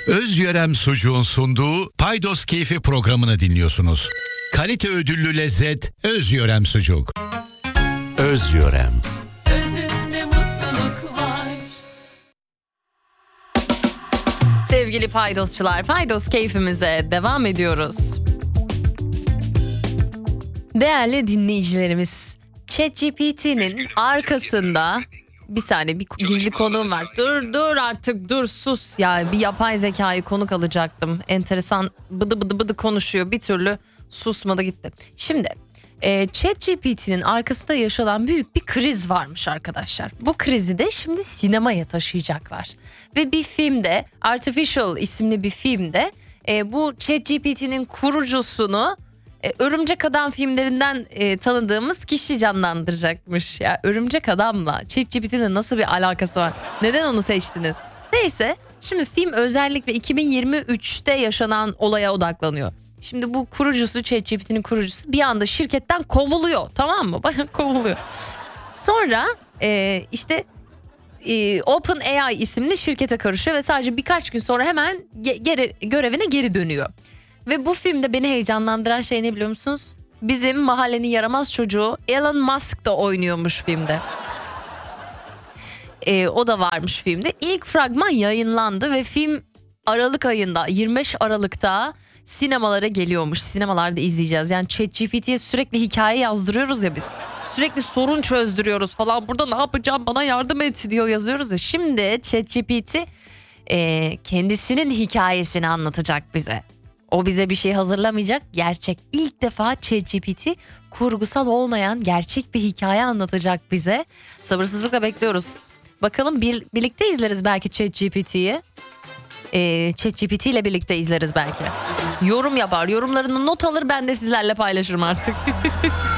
Özyörem Sucuğun sunduğu Paydos Keyfi programını dinliyorsunuz. Kalite ödüllü lezzet Özyörem Sucuk. Özyörem. Özünde mutluluk var. Sevgili paydosçular, paydos keyfimize devam ediyoruz. Değerli dinleyicilerimiz, ChatGPT'nin arkasında bir saniye bir gizli konuğum var. Dur artık dur sus ya, bir yapay zekayı konuk alacaktım. Enteresan bıdı bıdı konuşuyor, bir türlü susmadı gitti. Şimdi ChatGPT'nin arkasında yaşanan büyük bir kriz varmış arkadaşlar. Bu krizi de şimdi sinemaya taşıyacaklar. Ve bir filmde, Artificial isimli bir filmde bu ChatGPT'nin kurucusunu Örümcek Adam filmlerinden tanıdığımız kişi canlandıracakmış. Ya Örümcek Adam'la ChatGPT'nin nasıl bir alakası var? Neden onu seçtiniz? Neyse, şimdi film özellikle 2023'te yaşanan olaya odaklanıyor. Şimdi bu kurucusu, ChatGPT'nin kurucusu bir anda şirketten kovuluyor, tamam mı? Bayağı kovuluyor. Sonra OpenAI isimli şirkete karışıyor ve sadece birkaç gün sonra hemen görevine geri dönüyor. Ve bu filmde beni heyecanlandıran şey ne biliyor musunuz? Bizim mahallenin yaramaz çocuğu Elon Musk da oynuyormuş filmde. O da varmış filmde. İlk fragman yayınlandı ve film Aralık ayında, 25 Aralık'ta sinemalara geliyormuş. Sinemalarda izleyeceğiz. Yani ChatGPT'ye sürekli hikaye yazdırıyoruz ya biz. Sürekli sorun çözdürüyoruz falan. Burada ne yapacağım, bana yardım et diyor, yazıyoruz ya. Şimdi ChatGPT kendisinin hikayesini anlatacak bize. O bize bir şey hazırlamayacak. Gerçek. İlk defa ChatGPT kurgusal olmayan gerçek bir hikaye anlatacak bize. Sabırsızlıkla bekliyoruz. Bakalım birlikte izleriz belki ChatGPT'yi. ChatGPT ile birlikte izleriz belki. Yorum yapar. Yorumlarını not alır, ben de sizlerle paylaşırım artık.